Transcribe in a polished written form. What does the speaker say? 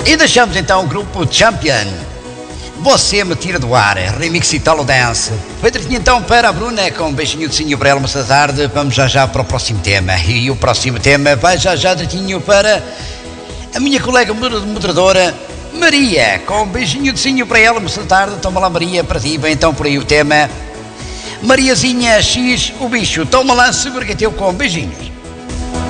E deixamos então o grupo Champion. Você me tira do ar, remix Italo Dance. Foi direitinho então para a Bruna, com um beijinho de sinho para ela esta tarde. Vamos já para o próximo tema. E o próximo tema vai já direitinho para a minha colega moderadora Maria, com um beijinho de sinho para ela esta tarde. Toma lá, Maria, para ti. Vem então por aí o tema Mariazinha X, o bicho. Toma lá, segura que é teu, com beijinhos.